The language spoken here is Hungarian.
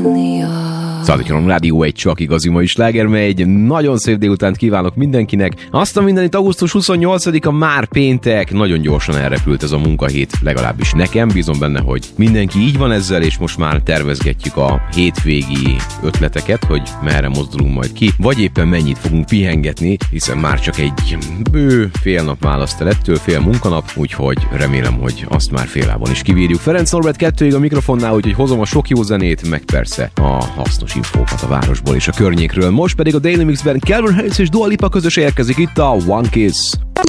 Szádikron Rádió egy csak igazi mai sláger, mely egy nagyon szép délutánt kívánok mindenkinek. Azt a mindenit, augusztus 28-a már péntek, nagyon gyorsan elrepült ez a munkahét, legalábbis nekem, bízom benne, hogy mindenki így van ezzel, és most már tervezgetjük a hétvégi ötleteket, hogy merre mozdulunk majd ki, vagy éppen mennyit fogunk pihengetni, hiszen már csak egy bő fél nap választ el ettől, fél munkanap, úgyhogy remélem, hogy azt már félában is kibírjuk. Ferenc Norbert 2-ig a mikrofonnál, úgyhogy hozom a sok jó zenét, meg persze a hasznos infókat a városból és a környékről. Most pedig a Daily Mixben Calvin Harris és Dua Lipa közös érkezik itt a One Kiss.